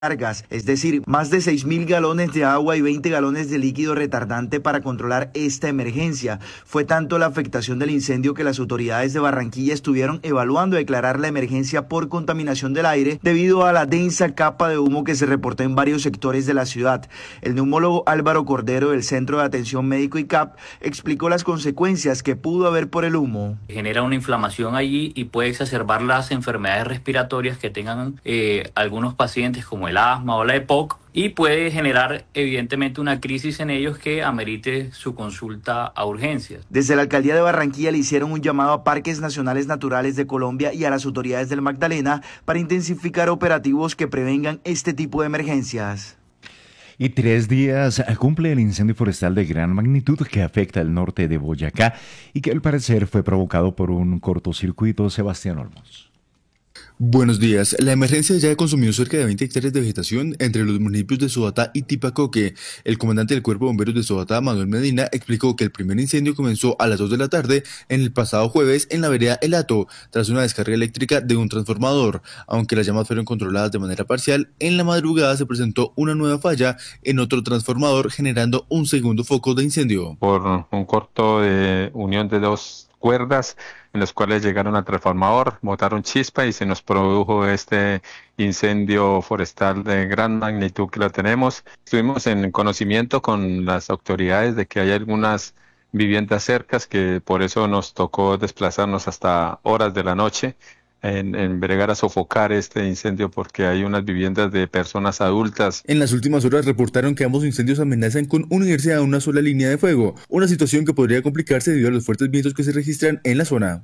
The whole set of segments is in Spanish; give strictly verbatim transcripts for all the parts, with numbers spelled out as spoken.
cargas, es decir, más de seis mil galones de agua y veinte galones de líquido retardante para controlar esta emergencia. Fue tanto la afectación del incendio que las autoridades de Barranquilla estuvieron evaluando declarar la emergencia por contaminación del aire debido a la densa capa de humo que se reportó en varios sectores de la ciudad. El neumólogo Álvaro Cordero del Centro de Atención Médico I C A P explicó las consecuencias que pudo haber por el humo. Genera una inflamación allí y puede exacerbar las enfermedades respiratorias que tengan eh, algunos pacientes como el asma o la E P O C, y puede generar evidentemente una crisis en ellos que amerite su consulta a urgencias. Desde la Alcaldía de Barranquilla le hicieron un llamado a Parques Nacionales Naturales de Colombia y a las autoridades del Magdalena para intensificar operativos que prevengan este tipo de emergencias. Y tres días cumple el incendio forestal de gran magnitud que afecta el norte de Boyacá y que al parecer fue provocado por un cortocircuito. Sebastián Olmos. Buenos días. La emergencia ya ha consumido cerca de veinte hectáreas de vegetación entre los municipios de Soatá y Tipacoque. El comandante del Cuerpo de Bomberos de Soatá, Manuel Medina, explicó que el primer incendio comenzó a las dos de la tarde en el pasado jueves en la vereda El Hato, tras una descarga eléctrica de un transformador. Aunque las llamas fueron controladas de manera parcial, en la madrugada se presentó una nueva falla en otro transformador, generando un segundo foco de incendio. Por un corto de unión de dos cuerdas en los cuales llegaron al transformador, botaron chispa y se nos produjo este incendio forestal de gran magnitud que lo tenemos. Estuvimos en conocimiento con las autoridades de que hay algunas viviendas cercas, que por eso nos tocó desplazarnos hasta horas de la noche en, en bregar a sofocar este incendio, porque hay unas viviendas de personas adultas. En las últimas horas reportaron que ambos incendios amenazan con unirse a una sola línea de fuego, una situación que podría complicarse debido a los fuertes vientos que se registran en la zona.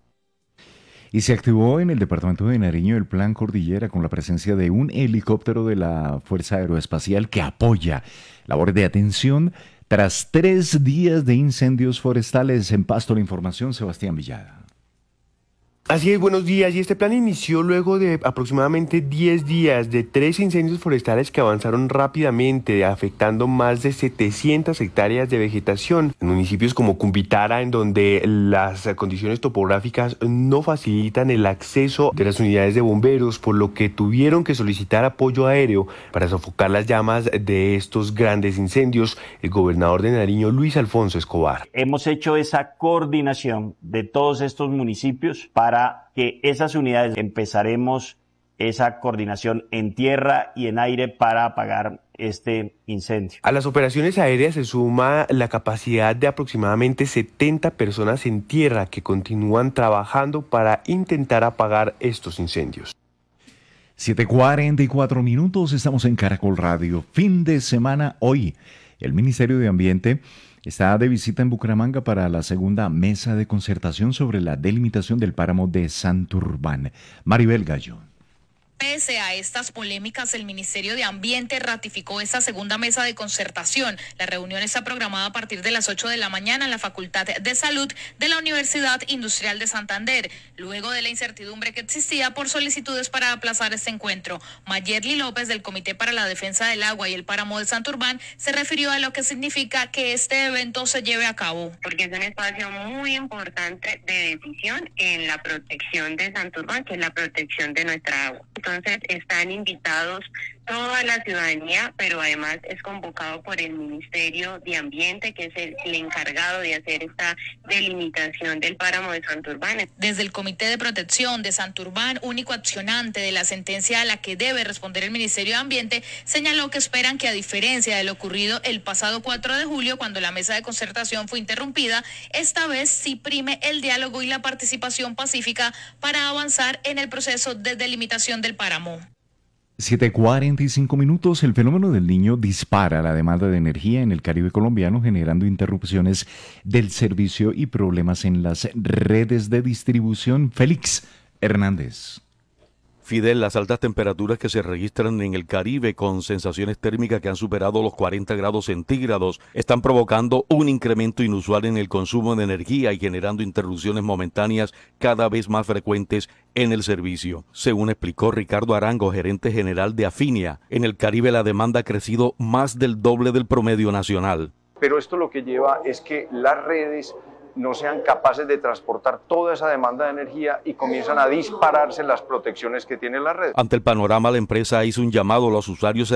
Y se activó en el departamento de Nariño el Plan Cordillera con la presencia de un helicóptero de la Fuerza Aeroespacial que apoya labores de atención tras tres días de incendios forestales. En Pasto, la información, Sebastián Villada. Así es, buenos días. Y este plan inició luego de aproximadamente diez días de tres incendios forestales que avanzaron rápidamente, afectando más de setecientas hectáreas de vegetación en municipios como Cumbitara, en donde las condiciones topográficas no facilitan el acceso de las unidades de bomberos, por lo que tuvieron que solicitar apoyo aéreo para sofocar las llamas de estos grandes incendios. El gobernador de Nariño, Luis Alfonso Escobar. Hemos hecho esa coordinación de todos estos municipios para que esas unidades empezaremos esa coordinación en tierra y en aire para apagar este incendio. A las operaciones aéreas se suma la capacidad de aproximadamente setenta personas en tierra que continúan trabajando para intentar apagar estos incendios. siete cuarenta y cuatro minutos, estamos en Caracol Radio. Fin de semana hoy. El Ministerio de Ambiente está de visita en Bucaramanga para la segunda mesa de concertación sobre la delimitación del páramo de Santurbán. Maribel Gallo. Pese a estas polémicas, el Ministerio de Ambiente ratificó esta segunda mesa de concertación. La reunión está programada a partir de las ocho de la mañana en la Facultad de Salud de la Universidad Industrial de Santander, luego de la incertidumbre que existía por solicitudes para aplazar este encuentro. Mayerly López, del Comité para la Defensa del Agua y el Páramo de Santurbán, se refirió a lo que significa que este evento se lleve a cabo. Porque es un espacio muy importante de decisión en la protección de Santurbán, que es la protección de nuestra agua. Entonces están invitados toda la ciudadanía, pero además es convocado por el Ministerio de Ambiente, que es el, el encargado de hacer esta delimitación del páramo de Santurbán. Desde el Comité de Protección de Santurbán, único accionante de la sentencia a la que debe responder el Ministerio de Ambiente, señaló que esperan que, a diferencia de lo ocurrido el pasado cuatro de julio, cuando la mesa de concertación fue interrumpida, esta vez sí prime el diálogo y la participación pacífica para avanzar en el proceso de delimitación del páramo. siete cuarenta y cinco minutos, el fenómeno del Niño dispara la demanda de energía en el Caribe colombiano, generando interrupciones del servicio y problemas en las redes de distribución. Félix Hernández. Fidel, las altas temperaturas que se registran en el Caribe con sensaciones térmicas que han superado los cuarenta grados centígrados están provocando un incremento inusual en el consumo de energía y generando interrupciones momentáneas cada vez más frecuentes en el servicio. Según explicó Ricardo Arango, gerente general de Afinia, en el Caribe la demanda ha crecido más del doble del promedio nacional. Pero esto lo que lleva es que las redes no sean capaces de transportar toda esa demanda de energía y comienzan a dispararse las protecciones que tiene la red. Ante el panorama, la empresa hizo un llamado a los usuarios